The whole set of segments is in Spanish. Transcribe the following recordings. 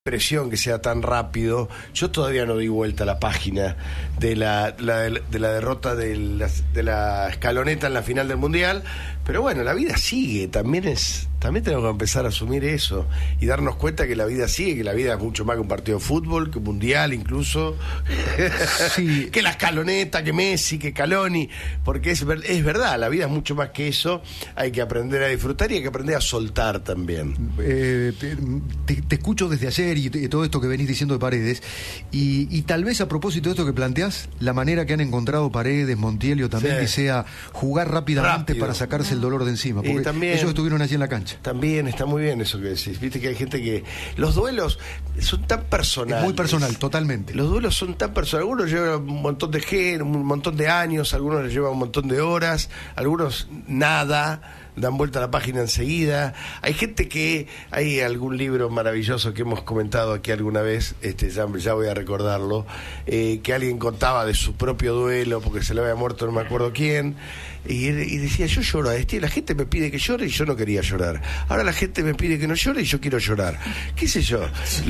impresión que sea tan rápido. Yo todavía no di vuelta a la página de la derrota de la escaloneta en la final del Mundial, pero bueno, la vida sigue, también tenemos que empezar a asumir eso y darnos cuenta que la vida sigue, que la vida es mucho más que un partido de fútbol, que un Mundial incluso, sí. Que la escaloneta, que Messi, que Scaloni, porque es verdad, la vida es mucho más que eso, hay que aprender a disfrutar y hay que aprender a soltar también. Te escucho desde ayer y todo esto que venís diciendo de Paredes, y tal vez a propósito de esto que planteás, la manera que han encontrado Paredes, Montielio también, que sea jugar rápido para sacarse el dolor de encima, porque también, ellos estuvieron allí en la cancha. También está muy bien eso que decís, viste que hay gente que los duelos son tan personales. Es muy personal, totalmente. Los duelos son tan personales, algunos llevan un montón de años, algunos les llevan un montón de horas, algunos nada, dan vuelta a la página enseguida. Hay gente que, hay algún libro maravilloso que hemos comentado aquí alguna vez, ya voy a recordarlo, que alguien contaba de su propio duelo porque se le había muerto no me acuerdo quién, y decía, yo lloro a la gente me pide que llore y yo no quería llorar, ahora la gente me pide que no llore y yo quiero llorar, qué sé yo.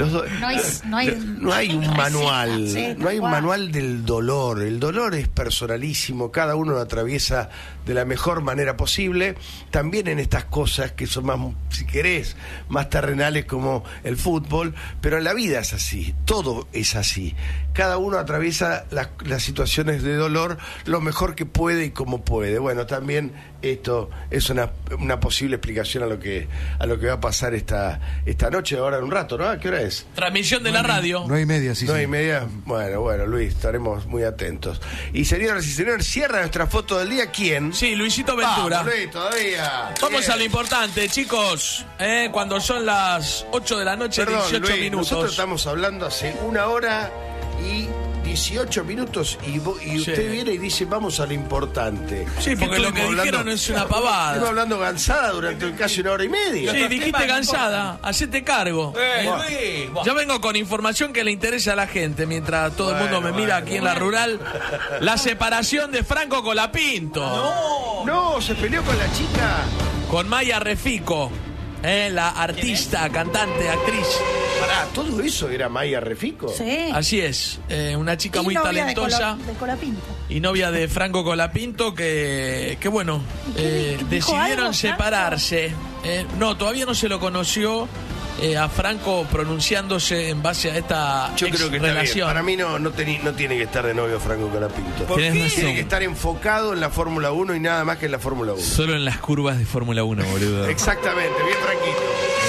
No hay un manual, no hay un manual del dolor. El dolor es personalísimo, cada uno lo atraviesa de la mejor manera posible, también en estas cosas que son más, si querés, más terrenales como el fútbol, pero en la vida es así, todo es así, cada uno atraviesa las situaciones de dolor lo mejor que puede y como puede. Bueno, también esto es una posible explicación a lo que va a pasar esta noche, ahora en un rato, ¿no? ¿A qué hora es? Transmisión de la radio. 9:30, sí. 9:30. Bueno, Luis, estaremos muy atentos. Y señoras y señores, cierra nuestra foto del día, ¿quién? Sí, Luisito Ventura. Vamos, Luis, todavía. Vamos a lo importante, chicos. Cuando son las 8 de la noche, perdón, 18 Luis, minutos. Nosotros estamos hablando hace 1 hora y 18 minutos y usted viene y dice vamos a lo importante. Sí, porque lo que dijeron es una pavada. Estuvimos hablando cansada durante casi 1 hora y media. Sí, dijiste cansada, hacete cargo. Yo vengo con información que le interesa a la gente, mientras todo el mundo me mira aquí en la rural. La separación de Franco Colapinto. No, se peleó con la chica. Con Maya Refico. La artista, cantante, actriz. Pará, ¿todo eso era Maya Refico? Sí. Así es, una chica muy talentosa. De Colapinto. Y novia de Franco Colapinto que bueno, decidieron separarse. No, todavía no se lo conoció a Franco pronunciándose en base a esta Yo creo que relación. Para mí no tiene que estar de novio Franco Colapinto. ¿Por qué? Tiene que estar enfocado en la Fórmula 1 y nada más que en la Fórmula 1. Solo en las curvas de Fórmula 1, boludo. Exactamente, bien Franquito.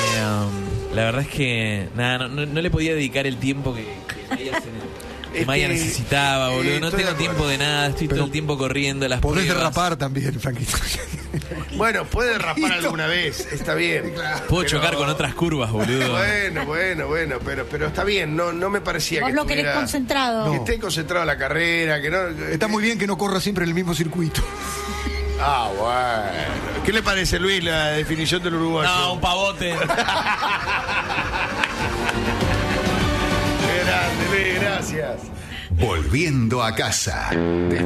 La verdad es que nada, no le podía dedicar el tiempo que Maya necesitaba, boludo. No tengo tiempo de nada, estoy todo el tiempo corriendo las pruebas. Podés derrapar también, Franquito. Bueno, puede derrapar alguna vez, está bien. Puedo chocar con otras curvas, boludo. Bueno, pero está bien, no me parecía vos que lo querés concentrado. Que esté concentrado en la carrera, que no. Está muy bien que no corra siempre en el mismo circuito. Bueno. ¿Qué le parece, Luis, la definición del uruguayo? No, un pavote. Grande, Luis, gracias. Volviendo a casa.